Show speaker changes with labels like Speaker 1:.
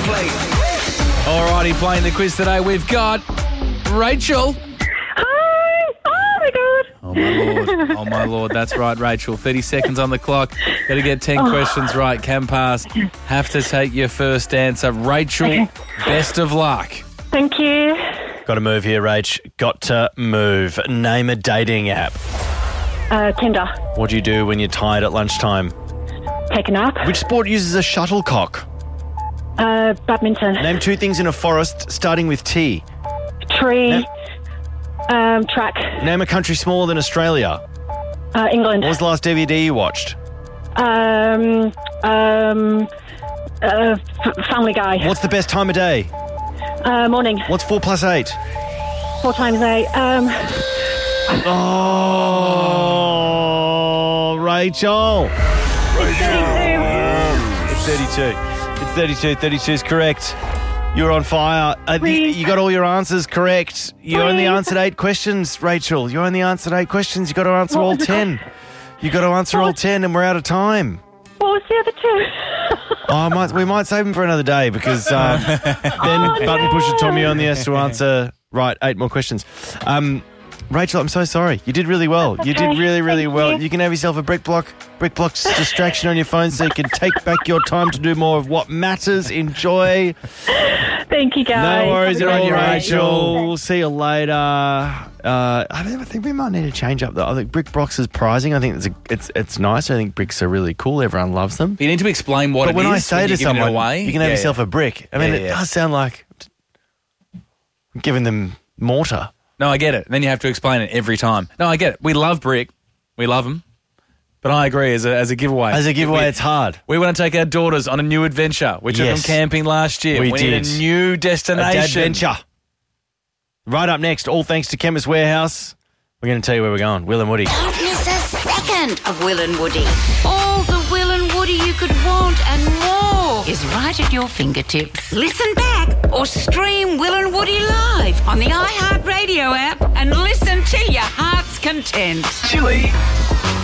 Speaker 1: plate.
Speaker 2: Alrighty, playing the quiz today, we've got Rachel.
Speaker 3: Hi! Oh my God!
Speaker 2: Oh my lord, that's right, Rachel. 30 seconds on the clock. Got to get 10 questions right. Can pass. Have to take your first answer. Rachel, best of luck.
Speaker 3: Thank you.
Speaker 4: Got to move here, Rach. Got to move. Name a dating app.
Speaker 3: Tinder.
Speaker 4: What do you do when you're tired at lunchtime?
Speaker 3: Take a nap.
Speaker 4: Which sport uses a shuttlecock?
Speaker 3: Badminton.
Speaker 4: Name two things in a forest starting with T.
Speaker 3: Tree. Track.
Speaker 4: Name a country smaller than Australia.
Speaker 3: England.
Speaker 4: What was the last DVD you watched?
Speaker 3: Family Guy.
Speaker 4: What's the best time of day?
Speaker 3: Morning.
Speaker 4: What's 4 plus 8?
Speaker 3: 4 times 8.
Speaker 4: Oh, Rachel.
Speaker 3: It's
Speaker 4: 32. It's 32. 32 is correct. You're on fire. You got all your answers correct. You only answered 8 questions, Rachel. You only answered 8 questions. You got to answer all 10. You got to answer all 10 and we're out of time.
Speaker 3: What was the other 2?
Speaker 4: We might save them for another day because then Button Pusher Tommy only has to answer 8 more questions. Rachel, I'm so sorry. You did really well.
Speaker 3: Okay.
Speaker 4: You did really, really
Speaker 3: Thank
Speaker 4: well.
Speaker 3: you.
Speaker 4: You can have yourself a BrickBlock's distraction on your phone so you can take back your time to do more of what matters. Enjoy.
Speaker 3: Thank you, guys.
Speaker 4: No worries at
Speaker 3: Have a
Speaker 4: all,
Speaker 3: great day.
Speaker 4: Rachel. We'll see you later. I think we might need to change up. I think BrickBlock's pricing. I think it's nice. I think bricks are really cool. Everyone loves them.
Speaker 2: But you need to explain what
Speaker 4: But
Speaker 2: it
Speaker 4: when
Speaker 2: is
Speaker 4: I say to
Speaker 2: you're giving it
Speaker 4: someone,
Speaker 2: away.
Speaker 4: you can have yourself a brick. I mean, it does sound like giving them mortar.
Speaker 2: No, I get it. Then you have to explain it every time. No, I get it. We love brick. We love them. But I agree, as a giveaway.
Speaker 4: As a giveaway, it's hard.
Speaker 2: We want to take our daughters on a new adventure. We took them camping last year.
Speaker 4: We
Speaker 2: need
Speaker 4: did.
Speaker 2: a new destination.
Speaker 4: Adventure. Right up next, all thanks to Chemist Warehouse. We're going to tell you where we're going. Will and Woody.
Speaker 5: Don't miss a second of Will and Woody. All the Will and Woody you could want and more is right at your fingertips. Listen back or stream Will and Woody live on the iHeartRadio app and listen to your heart's content.
Speaker 1: Chili.